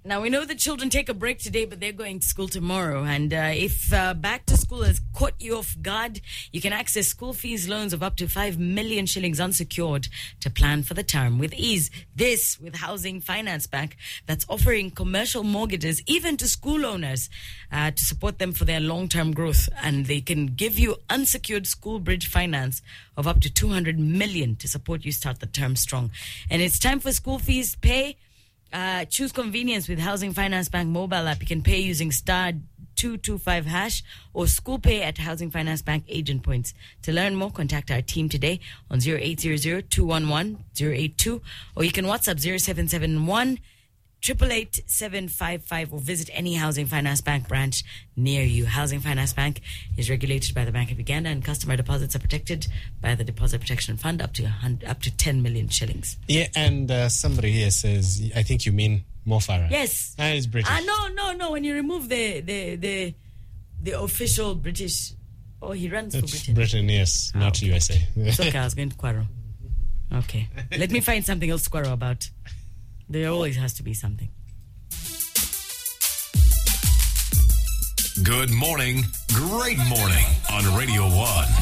Now, we know the children take a break today, but they're going to school tomorrow. And if back to school has caught you off guard, you can access school fees loans of up to 5 million shillings unsecured to plan for the term with ease. This with Housing Finance Bank that's offering commercial mortgages even to school owners to support them for their long-term growth. And they can give you unsecured school bridge finance of up to 200 million to support you start the term strong. And it's time for school fees pay. Choose convenience with Housing Finance Bank mobile app. You can pay using *225# or school pay at Housing Finance Bank agent points. To learn more, contact our team today on 0800-211-082 or you can WhatsApp 0771 888 755 or visit any Housing Finance Bank branch near you. Housing Finance Bank is regulated by the Bank of Uganda and customer deposits are protected by the Deposit Protection Fund up to 10 million shillings. Yeah, and somebody here says, I think you mean Mo Farah. Yes. And it's British. No. When you remove the official British, he runs for Britain. Britain, yes, not okay. USA. It's okay, I was going to quarrel. Okay. Let me find something else to quarrel about. There always has to be something. Good morning, great morning on Radio 1.